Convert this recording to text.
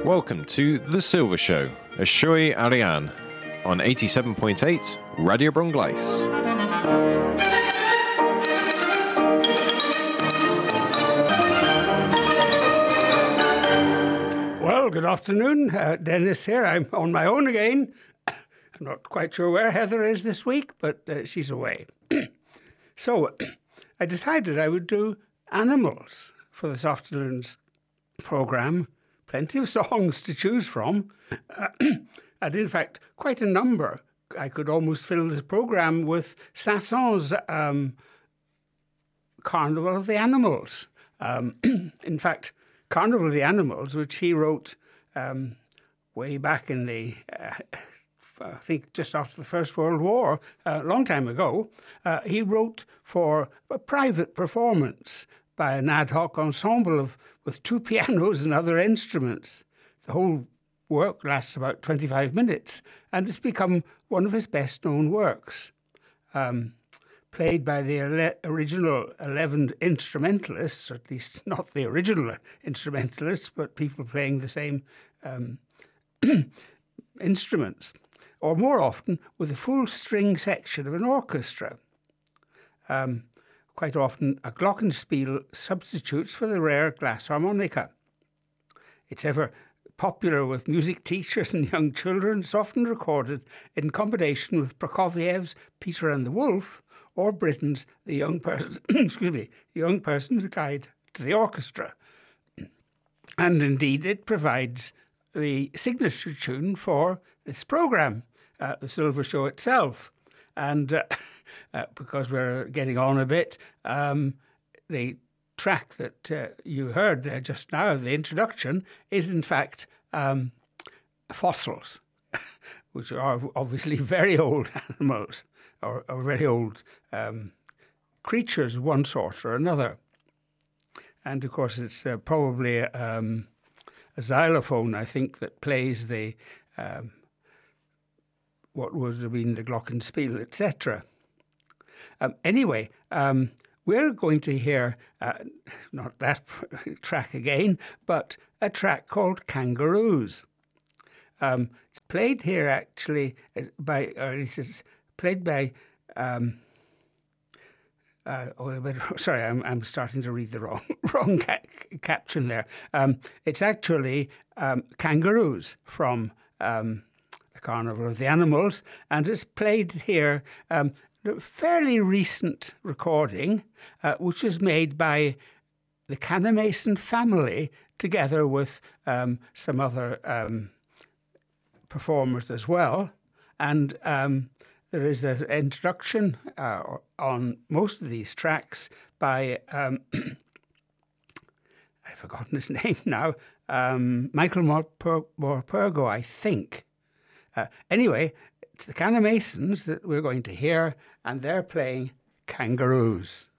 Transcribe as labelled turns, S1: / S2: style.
S1: Welcome to The Silver Show, Ashoy Ariane, on 87.8 Radio Bronglais.
S2: Well, good afternoon. Dennis here. I'm on my own again. I'm not quite sure where Heather is this week, but she's away. So I decided I would do animals for this afternoon's programme. Plenty of songs to choose from. And in fact, quite a number. I could almost fill this programme with Saint-Saëns' Carnival of the Animals. In fact, Carnival of the Animals, which he wrote way back in the, I think just after the First World War, a long time ago, he wrote for a private performance by an ad hoc ensemble with two pianos and other instruments. The whole work lasts about 25 minutes, and it's become one of his best-known works. Played by the original 11 instrumentalists, or at least not the original instrumentalists, but people playing the same instruments, or more often with a full string section of an orchestra. Quite often a glockenspiel substitutes for the rare glass harmonica. It's ever popular with music teachers and young children. It's often recorded in combination with Prokofiev's Peter and the Wolf, or Britten's The Young Person, The Young Person's Guide to the Orchestra. And indeed, it provides the signature tune for this programme, The Silver Show itself. And because we're getting on a bit, the track that you heard there just now, the introduction, is in fact fossils, which are obviously very old animals, or very old creatures of one sort or another. And of course it's probably a xylophone, I think, that plays the what would have been the glockenspiel, etc. Anyway, we're going to hear not that track again, but a track called Kangaroos. It's played here actually by, or at least it's played by. Sorry, I'm starting to read the wrong caption there. It's actually Kangaroos from the Carnival of the Animals, and it's played here. A fairly recent recording, which was made by the Canamason family together with some other performers as well, and there is an introduction on most of these tracks by I've forgotten his name now, Michael Morpurgo, I think. Anyway, it's the Canamasons that we're going to hear, and they're playing Kangaroos.